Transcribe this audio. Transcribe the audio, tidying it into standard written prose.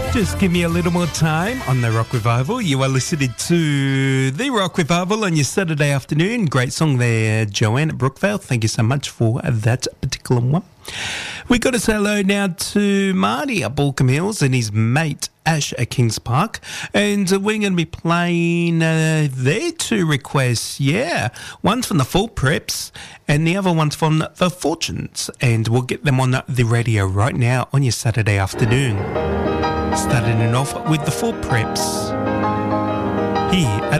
Just give me a little more time on the Rock Revival. You are listening to the Rock Revival on your Saturday afternoon. Great song there, Joanne at Brookvale. Thank you so much for that particular one. We got to say hello now to Marty at Balcombe Hills and his mate Ash at Kings Park, and we're going to be playing their two requests. Yeah, one's from the Full Preps and the other one's from the Fortunes, and we'll get them on the radio right now on your Saturday afternoon. Starting it off with the Full Preps here at